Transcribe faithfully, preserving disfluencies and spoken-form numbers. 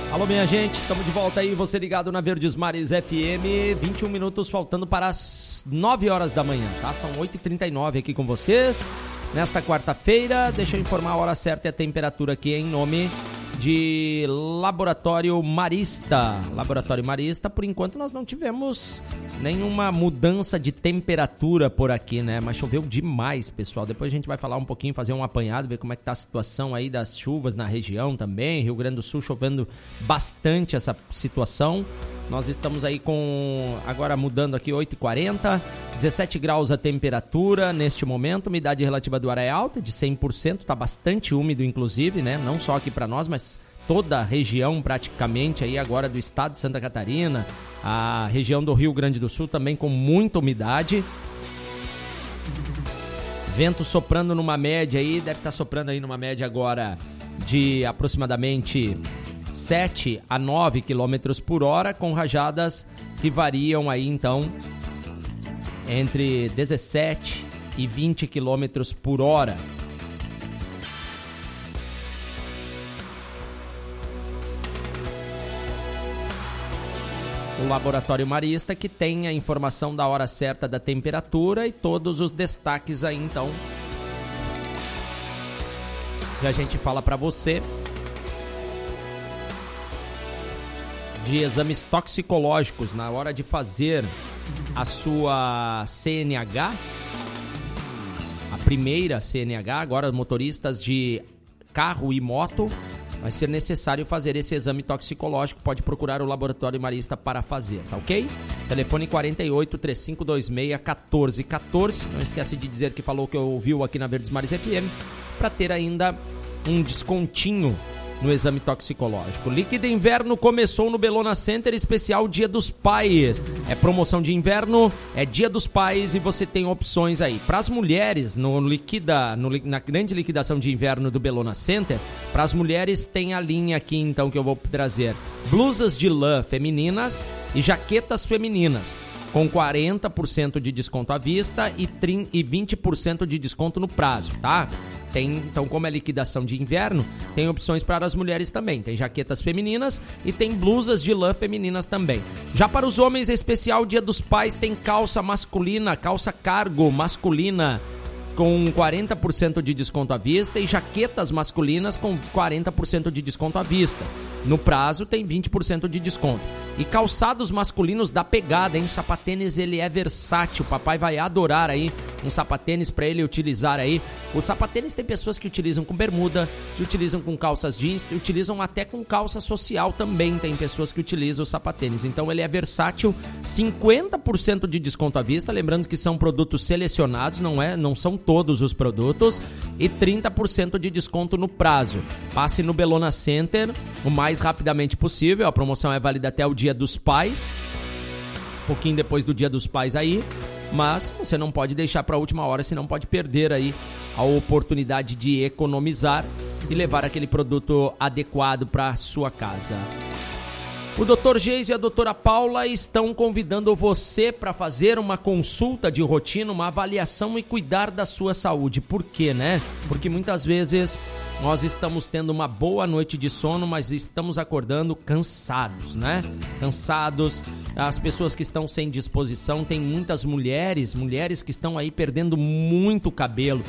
Alô, minha gente, estamos de volta aí, você ligado na Verdes Mares F M, vinte e um minutos faltando para as nove horas da manhã, tá? São oito e trinta e nove aqui com vocês, nesta quarta-feira. Deixa eu informar a hora certa e a temperatura aqui em nome de Laboratório Marista. Laboratório Marista, por enquanto nós não tivemos nenhuma mudança de temperatura por aqui, né? Mas choveu demais, pessoal. Depois a gente vai falar um pouquinho, fazer um apanhado, ver como é que tá a situação aí das chuvas na região também. Rio Grande do Sul chovendo bastante essa situação. Nós estamos aí com, agora mudando aqui, oito e quarenta, dezessete graus a temperatura neste momento, umidade relativa do ar é alta, de cem por cento, tá bastante úmido inclusive, né? Não só aqui para nós, mas toda a região praticamente aí agora do estado de Santa Catarina, a região do Rio Grande do Sul também com muita umidade. Vento soprando numa média aí, deve estar soprando aí numa média agora de aproximadamente sete a nove quilômetros por hora, com rajadas que variam aí então entre dezessete e vinte quilômetros por hora. O Laboratório Marista, que tem a informação da hora certa da temperatura e todos os destaques aí então que a gente fala para você de exames toxicológicos na hora de fazer a sua C N H, a primeira C N H. Agora motoristas de carro e moto, vai ser necessário fazer esse exame toxicológico. Pode procurar o Laboratório Marista para fazer, tá ok? Telefone quarenta e oito, três cinco dois seis, um quatro um quatro. Não esquece de dizer que falou que ouviu aqui na Verdes Mares F M, para ter ainda um descontinho no exame toxicológico. Líquido Inverno começou no Bellona Center, especial Dia dos Pais. É promoção de inverno, é Dia dos Pais e você tem opções aí. Para as mulheres, no liquida, no, na grande liquidação de inverno do Bellona Center, para as mulheres tem a linha aqui então que eu vou trazer. Blusas de lã femininas e jaquetas femininas, com quarenta por cento de desconto à vista e, trinta, e vinte por cento de desconto no prazo, tá? Tem, então, como é liquidação de inverno, tem opções para as mulheres também. Tem jaquetas femininas e tem blusas de lã femininas também. Já para os homens, é especial Dia dos Pais, tem calça masculina, calça cargo masculina com quarenta por cento de desconto à vista e jaquetas masculinas com quarenta por cento de desconto à vista. No prazo tem vinte por cento de desconto. E calçados masculinos da Pegada, hein? O sapatênis, ele é versátil. O papai vai adorar aí um sapatênis para ele utilizar aí. O sapatênis tem pessoas que utilizam com bermuda, que utilizam com calças jeans, que utilizam até com calça social também. Tem pessoas que utilizam o sapatênis. Então ele é versátil, cinquenta por cento de desconto à vista. Lembrando que são produtos selecionados, não, é, não são todos os produtos. E trinta por cento de desconto no prazo. Passe no Bellona Center o mais rapidamente possível. A promoção é válida até o Dia dos Pais, um pouquinho depois do Dia dos Pais aí, mas você não pode deixar para a última hora, senão pode perder aí a oportunidade de economizar e levar aquele produto adequado para a sua casa. O doutor Geis e a doutora Paula estão convidando você para fazer uma consulta de rotina, uma avaliação e cuidar da sua saúde. Por quê, né? Porque muitas vezes nós estamos tendo uma boa noite de sono, mas estamos acordando cansados, né? Cansados, as pessoas que estão sem disposição, tem muitas mulheres, mulheres que estão aí perdendo muito cabelo.